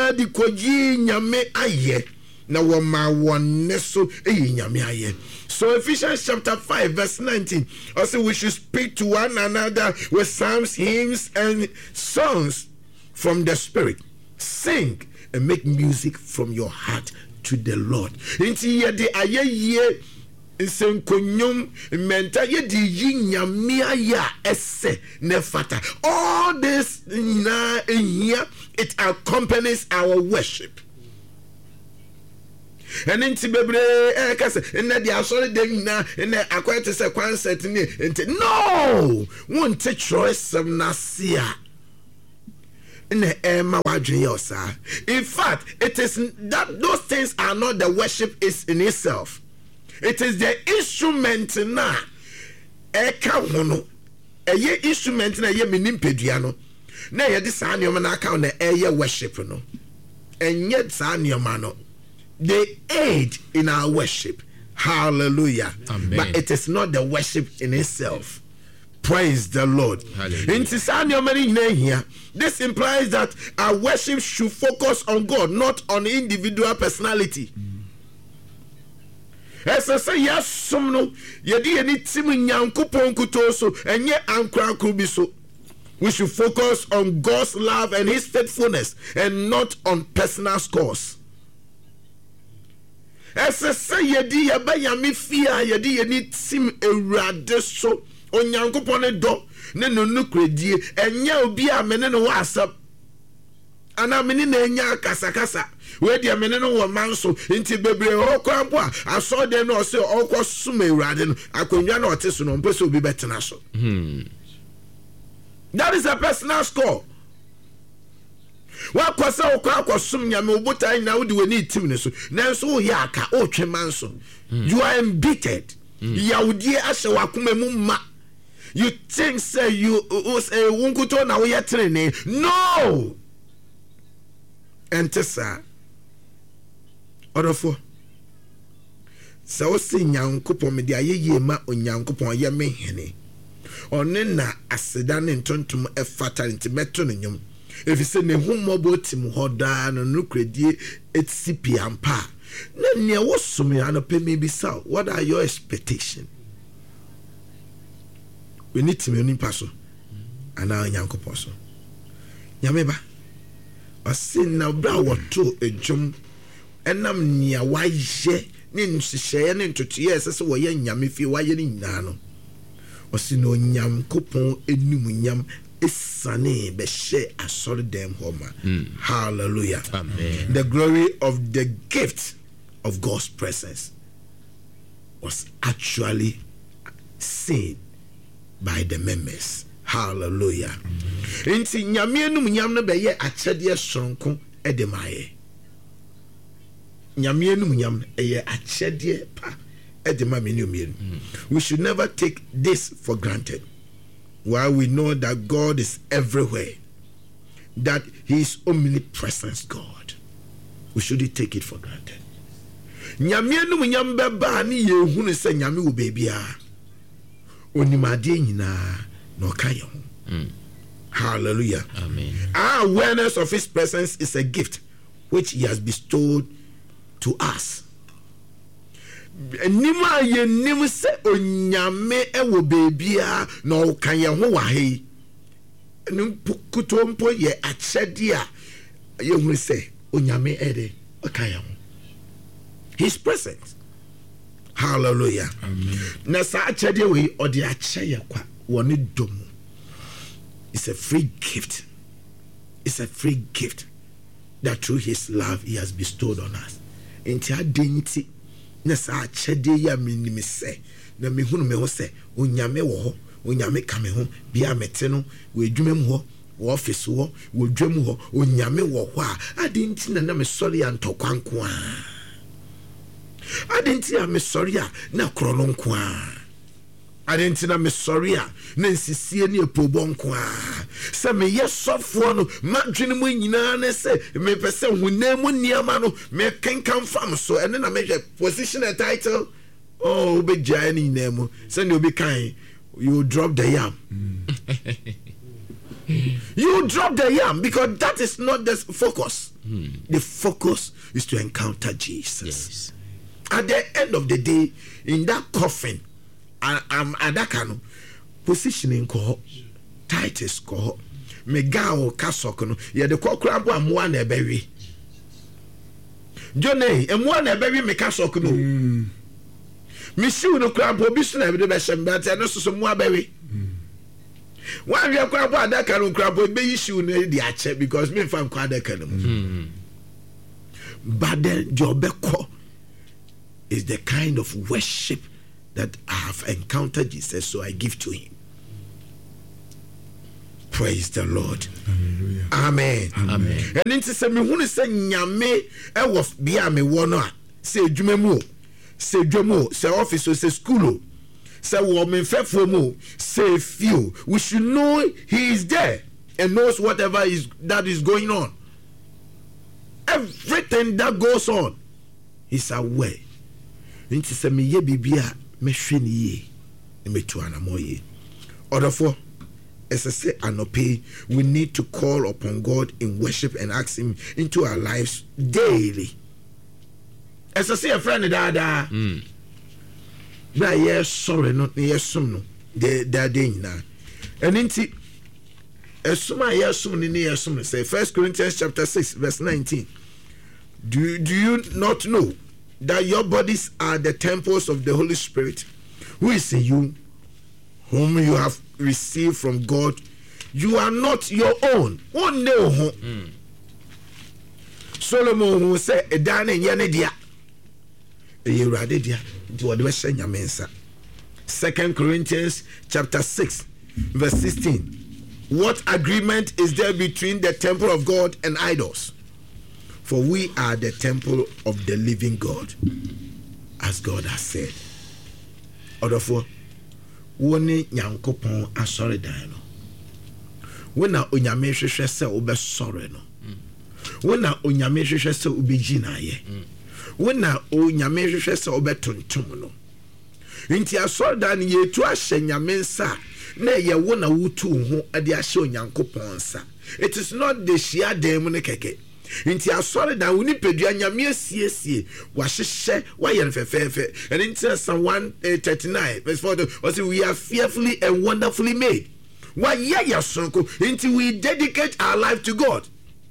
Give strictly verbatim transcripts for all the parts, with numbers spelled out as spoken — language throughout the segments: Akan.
nyinaa di koji nyame aye na wama wonne so eyi nyame aye. So Ephesians chapter five verse nineteen also we should speak to one another with psalms, hymns and songs from the spirit. Sing and make music from your heart to the Lord. Inti ye de aye ye nsenkonyom menta ye di yinyame aya ese nefata. All this na here it accompanies our worship. And inti bebre eh kase na dia sorry dem na na akwete se concert ni inti no won't choice some nasia. In fact, it is that those things are not the worship is in itself. It is the instrument na eka hono. Eye instrument na ye minim peduano. Na ye de saa nioma na aka na eye worship no. Enye saa nioma no. They aid in our worship. Hallelujah. Amen. But it is not the worship in itself. Praise the Lord. Hallelujah. This implies that our worship should focus on God, not on individual personality. As I say, yes, some no, yedi any timu nyankopon kutoso, enye ankra kubiso. We should focus on God's love and His faithfulness, and not on personal scores. As I say, yedi yabayami fia, yedi any tim eradeso. Onyankopon do ne no nukredie enya obi a mene no wasap ana mene na enya kasakasa we dia mene no wo manso nti bebre okrampo a aso de no se okosum ewrade no akonwa na oteso no mpese obi betena so. Hmm. That is a personal score. Wa kwasa okwa akosum nyame obutai na wodi wani tim ne so nanso wo ya aka o twemanso. You are embittered. Yaudie ashe wakuma mu ma. You think say you say wunkuto na we training? No. Entesa. Odofo. So si nyankopon me dia yeye ma onyankopon ye me hene. One na aseda ne ntontom e fatality meto no nyom. If you say ne hummobo tim hoda no nukredie etisipi ampa. Na nia wosome anope me bisa. What are your expectations? We need to be on paso. And now Yankopon so. Yameba. I see now bra what to a jum. And I'm near why ye nin share into tears as we yan yamifi why yen nano. Or see no yam coupon enum yam is sunny be share a solid damn homer. Hallelujah. Amen. The glory of the gift of God's presence was actually seen by the members. Hallelujah. Inti nyame enum nyam no be ye akyede soronko edemaye. Nyame enum nyam eye akyede pa edema menum. We should never take this for granted. While we know that God is everywhere, that He is omnipresent God, we shouldn't take it for granted. Nyame enum nyam be ba ni ye hunu se nyame wo bebia. Onimade nyina no kayo. Hallelujah. Amen. Our awareness of His presence is a gift which He has bestowed to us. Nima ye nim se onyame ewo bebia no kanya ho wa he. Nkutompo ye akyede a ye hu se onyame ede okaya ho. His presence. Hallelujah. Amen. Na sa akyede we odi akye kwa woni dom. It's a free gift. It's a free gift that through His love He has bestowed on us. Enti adenti na sa akyede ya minimi se na me hunu me ho se onyame wo ho onyame ka me ho bia mete no we adwuma mu ho wo office wo wo dwam ho onyame wo ho a adenti na na me sori antokwanko a adenti a me sori a na krono nko a adenti na me sori a na nsisie ne epobonko a se me yesofo no madwene mu nyina na se me pese hunemu niama no me kenkan fam so ene na me position a title oh be jani nemu se ne obi kan you drop the yam. You drop the yam because that is not the focus. Mm. The focus is to encounter Jesus. Yes. At the end of the day, in that coffin, I, I'm at that kind of positioning call, Titus call, Megao Kasokono, yeah, the Kokrabo and one a berry. Johnny, and one a berry Mekasokono. Missu no crab, Bishop, the best, and also some more berry. One year crab, that kind of crab will be issue the archer because me from Quadacan. But then Jobeko is the kind of worship that I have encountered Jesus, so I give to him. Praise the Lord. Hallelujah. Amen. Amen. And into say me who say nyame e wo bia me wo no a say dwumemu say dwamo say office say school say wo me fefo mu say few we should know he is there and knows whatever is that is going on. Everything that goes on he's aware. Into say me ye bibia me hwe ni ye me to anamoye. Odofo as I say anope, we need to call upon God in worship and ask him into our lives daily. As I say a friend dada mm. na yes sorry no yes sum no de that day na and inti esuma yes sum ni yes sum say First Corinthians chapter six verse nineteen. Do do you not know that your bodies are the temples of the Holy Spirit who is in you, whom you have received from God? You are not your own. Oh no. Mm. Solomon who say edane nyane dia. Eyurade dia. Nti wode be hye nyamensa. Second Corinthians chapter six verse sixteen. What agreement is there between the temple of God and idols? For we are the temple of the living God, as God has said. Odofo woni nyankopon asore dan no wona onyame hwehwe se obesore no wona onyame hwehwe se obegina ye wona onyame hwehwe se obetontom no nti asore dan ye tu ahye nyame nsa na ye wona wutu ho ade ahye onyankopon nsa. It is not the shia dem ne keke nti asore dan woni pedua nyame asiesie wahyehyɛ wayɛ fefefe. And in Psalm one thirty-nine verse four was we are fearfully and wonderfully made. Why yeah yasonko nti we dedicate our life to God.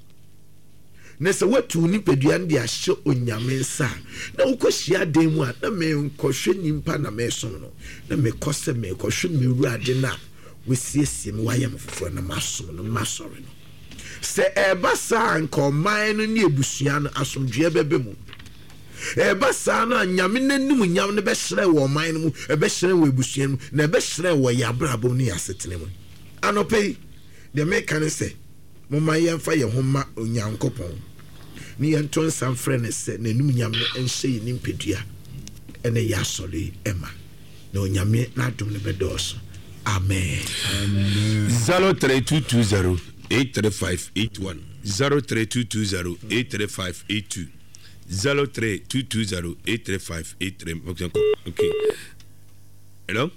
Nese watu ni pedua ndi ahye onyame nsa na ukohia dan mu a na me nkohwe nimpa na me som no na me kose me kohwe me ruade na wesiesie me wayɛ mfoforo na masom no masore no. Se eba sa nkoman no ne ebusua no asomdwe bebe mu. Eba sa no nyame nanim nyam no be hyere wo man no mu e be hyere wo ebusua mu na e be hyere wo yabrabom ne yasetene mu. Anope de make can say moma yemfa ye homa onyankopon ni yenton sam frene se nanum nyam no enhye ni mpedua ene yasole ema na onyame na adom ne bedoso. Amen. Amen. zero three two two zero eight three five eight one zero three two two zero eight three five eight two zero three two two zero eight three five eight three. Okay. Okay. Hello?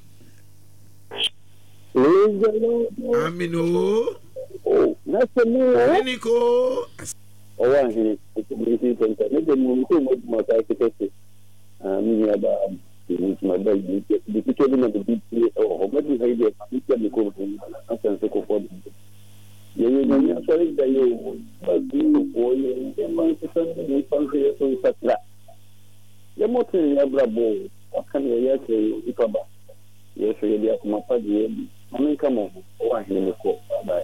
Amino. Oh, that's a new Nico. Oh, I'm here. It's a busy center. Maybe I'm going to my architect. I'm here about my baby. The picture of the big place. Oh, what do you have? I'm going to go home. I'm going to go for it. Yeah, you're sorry that you must be for you. The man is something fancy so such that. The motor in your bravo. What can you say? If I'm yes, you're there for my party. I mean, come on. Oh, I'm here to go. Bye.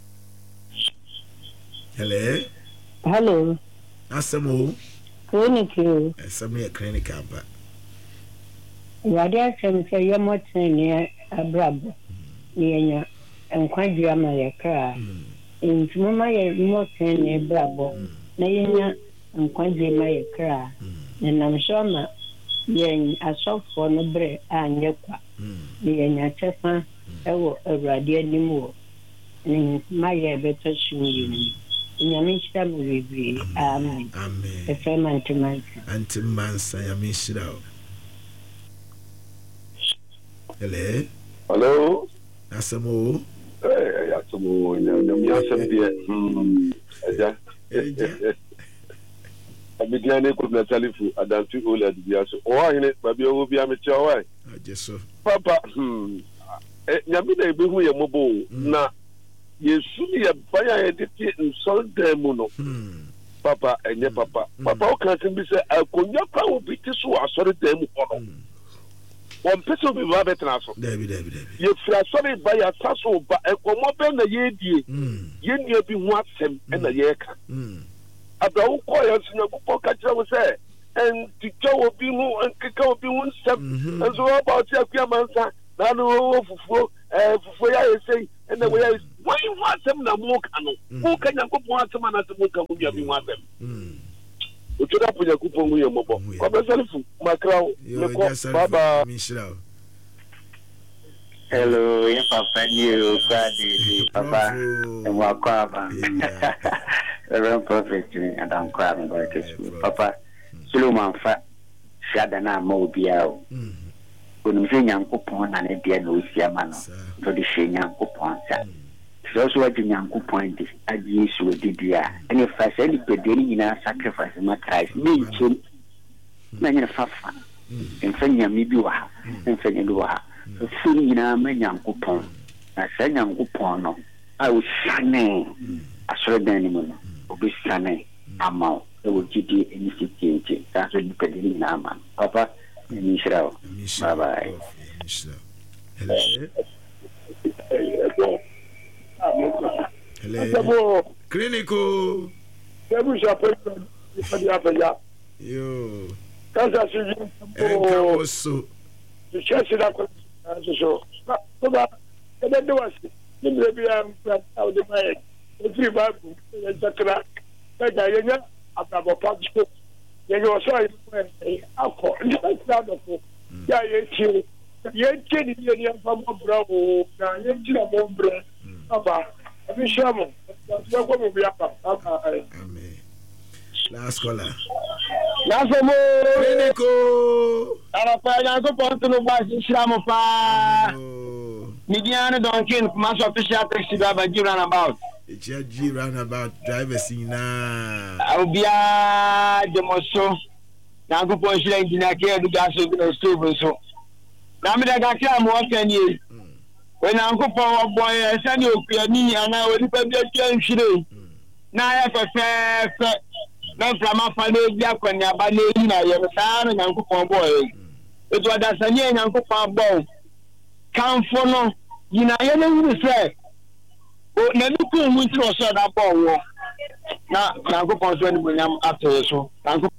Hello. Hello. Asamo. Clinic you. Asamo clinic aba. Wadia sem say you mo tene abrabo. Nienya enkwaju ama ye kra. Ntimo ma ye mo tene abrabo. Na yenya enkwaju ma ye kra. Na nam shoma yen asofo no bre anye kwa. Nienya chefa ewo awrade anim wo. Ni ma ye beto shumi. Nyamishira mu bibi. Amen. Amen. Efrem antimansa. Antimansa yamishira. Hello. Hello. Asamo. Eh, ya so no no me asem de hmm eja abidiane ko na talifu adantu ole adibia so o ahine babi owo bia me tia wai ajeso papa hmm eh nyame na ebehu ye mobo na yesu ni ye baya ye tete nsol demu no papa enye papa papa o kan tin bi se akonya kwa obi ti so asori demu hono one person be ba betra so david david david ye fra asori ba ya saso ba ekomo be na ye die ye nua bi hu asem e na ye ka abawo ko ya sinya ko ka kira wo se en tiko obi hu en keka obi hu nsem enzo about ya kwa mansa na no fufuo eh fufuo ya yesei en na we ya why hu asem na mo ka no ko ka nyankopon asem na asem ka hu bia bi hu asem o tuda po nyankopon hu ye mobo ko be selifu makrawo me ko baba mishra hello ya papa you kwadi papa wa kwaba Reverend Prophet and I'm crying about this. Papa, Suleiman fa shada na mo biao. When we nyankopon and e no sia ma no. So the she nyankopon sa. So so what nyankopon dis agi so didia. Any fa say ni pedeni na sacrifice ma Christ. Me chin. Na nyina fafa. Enfanya mi bi wa. Enfanya bi wa. So funi na ma nyankopon. Na sa nyankopon no. I will shine. Asore dani mo no. Obisane ama e wo gidi initiative that's what you can do na man papa mishra bye bye mishra hello hello clinico debu chape ifadi afaya yo kaza siji enka so the church that so so ba ebe de wasi ni bi am out the mic every Bible zakra daga yenya ababo pajo yenya so ayi akọ ndi ka do ko ya ye chi ye chi ni ye ni fa mo bravo na ye chi na mo bra aba abi shamo ya ko mo bia pa amen last caller last mo clinico ara pa ya ko ponto no ba shamo pa Midian Donkin, mass official taxi driver, give round about. It's your G roundabout drivers in now. I'll be a demoso. Now, go for a engineer care to gas in the stove. So, now, I got more than you. When Uncle Power Boy, I send you a knee and I will be a today. Now, I have a fair, not from a family, Jack, when you're by name, I have a son and Uncle Power Boy. It was a son and Uncle Power Boy. Come for no, you know, you know, you say. Oh, na luku mwiti no so da ball na na go pon so ni bunyam after so na go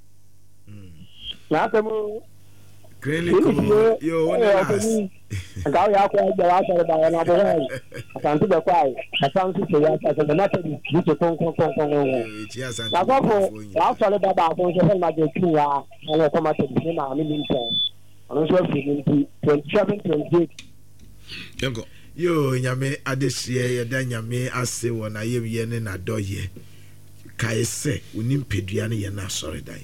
na temo clinico yo one last ga ya ko ja wa so da na bo he asanti be kwai asanti se ya ta so na te di so kon kon kon kon na go po wa so le da ba ko so ma je tu ya na ko ma te di na mi mi so ono so fi ni twenty-seven twenty-eight yango yo nyame adehye yeda nyame ase wo na yemye ne na doye kaise unim pedua ne ye na sori dai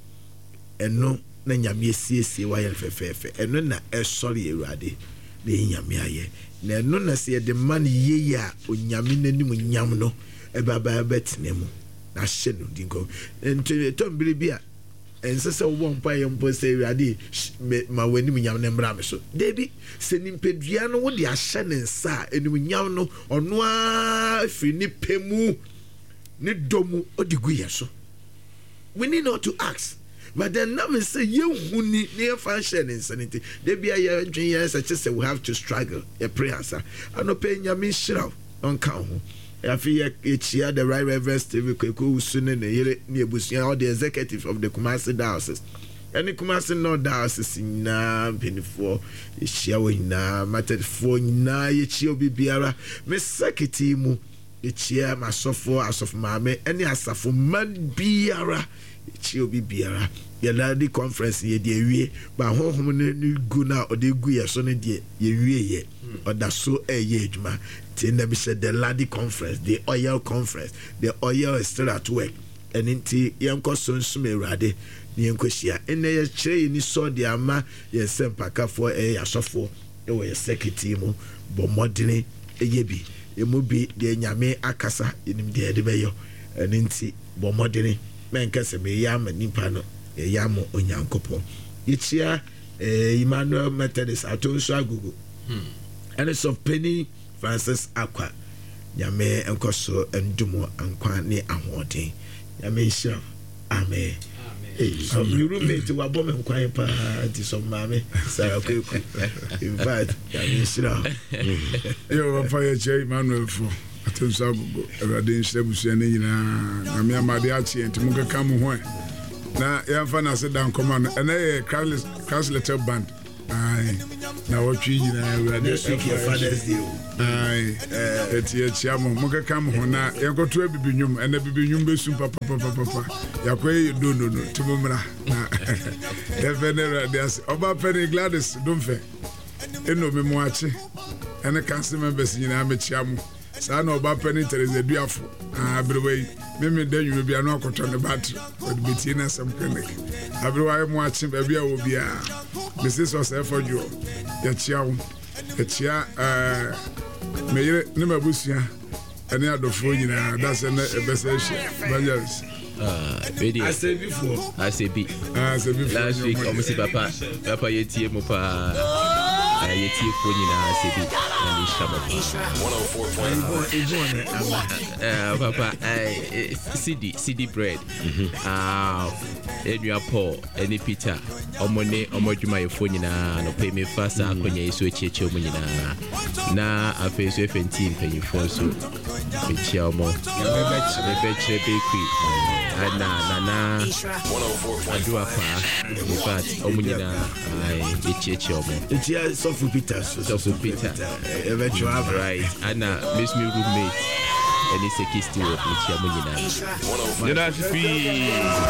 eno na nyame esiesie wa ye fefefe eno na esori ewade na nyame aye na eno na se de man ye ya onyame nanim nyam no e baba betnemu na hye no dinko ento tombiri bia ense se wo mpa ye mpo se ewade ma wani nyam ne mra me so debi se nimpedua no wo de ahye ne nsa enim nyam no ono a firi ni pemu ni domu odigu ye so we need not to ask but then now we say you huni ne function insanity debi aye ntwen ye se say we have to struggle a prayer sir anope nyame shiraw on kan ho afi echia the right reverend Steve Kweku usune ne yere ne ebusia all the executive of the Kumasi diocese any Kumasi no diocese na penifo echia wo na matter for na echia obi biara me secretary mu echia masofo asof maame any asafo man biara echia obi biara ye lady conference ye de wie ba honhom ne gu na ode gu ye so ne de ye wie ye oda so eye adwuma tin dem said the lady conference the oil conference the oil is still at work and inti yenko sonsu merade ni yenko hia ene ye kire ni so de ama ye sempaka for e asofo e wo ye secretary mu bo modern eye bi emu bi de nyame akasa enim de de beyo ene nti bo modene menka se me ya ma nipa no ya mo onyankopon yichia eh Emmanuel Methodist atonso agogo hmm and so Penny Francis Akwa nyame enkoso endumo ankwa ne ahoden nyame sha amen. Hey, so you roommate wa bomb and quiet pa di so mame Sarah Kweku. In fact, I mean sira. Yo papa che Emmanuel fo atenso agogo Awurade nhire busu ne nyina na me amade achi enti mo keka mo ho na ya fa na se dan koma no ene e Carlos Little Band ai na watwi nyina Awurade This week your Father's Day. ai eti e chia mo mo keka mo ho na yenkoto abibinyum ene bibinyum besu papa papa papa yakwe do no no timumra na e venera das oba Penny Gladys domfe eno me mo achi ene council members nyina me chia mo sa na oba Penny Teresa Duafo abrewe meme danyu bia no akoto ne battery with beti na some clinic abrewe mo achi ba bia wo bia Missus Osefo Jo ya chia wo ya chia eh meyere ne mabusia ene adofo nyina that's na ebese evangelist Uh, radio. I said before. I said be. ah se bi Last week, almost papa, papa yetie mo pa. Yetie ko nyina I said be. And shama. one oh four point five. Uh, papa, I C D C D bread. Ah, enua Paul, eni Peter. Omone omodwuma ye fo nyina no pay me fast akonya iso echiche mo nyina. Na afeso F N T mpanyifo so. Echia omo. Bebe chebe bakery. Na na na adua pa in fact omunyina ai echeche omo Echia Sofu Peter Sofu Peter eventual right ana miss me roommate and it's a kiss to echia munyina Jena Fi